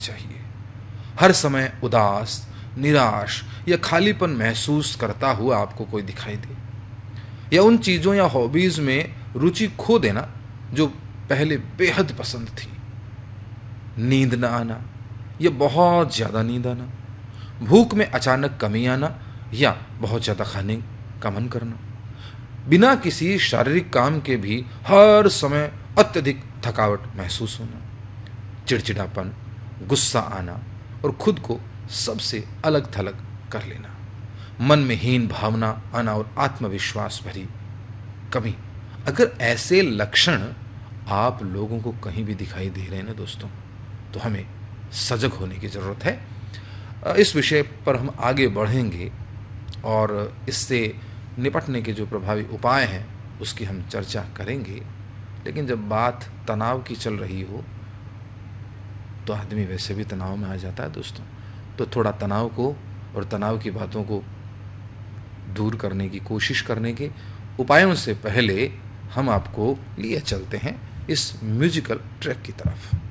चाहिए। हर समय उदास, निराश या खालीपन महसूस करता हुआ आपको कोई दिखाई दे, या उन चीज़ों या हॉबीज़ में रुचि खो देना जो पहले बेहद पसंद थी। नींद ना आना या बहुत ज़्यादा नींद आना, भूख में अचानक कमी आना या बहुत ज़्यादा खाने का मन करना, बिना किसी शारीरिक काम के भी हर समय अत्यधिक थकावट महसूस होना, चिड़चिड़ापन, गुस्सा आना और खुद को सबसे अलग थलग कर लेना, मन में हीन भावना आना और आत्मविश्वास भरी कमी। अगर ऐसे लक्षण आप लोगों को कहीं भी दिखाई दे रहे हैं ना दोस्तों, तो हमें सजग होने की ज़रूरत है। इस विषय पर हम आगे बढ़ेंगे और इससे निपटने के जो प्रभावी उपाय हैं उसकी हम चर्चा करेंगे। लेकिन जब बात तनाव की चल रही हो तो आदमी वैसे भी तनाव में आ जाता है दोस्तों। तो थोड़ा तनाव को और तनाव की बातों को दूर करने की कोशिश करने के उपायों से पहले हम आपको लिए चलते हैं इस म्यूजिकल ट्रैक की तरफ।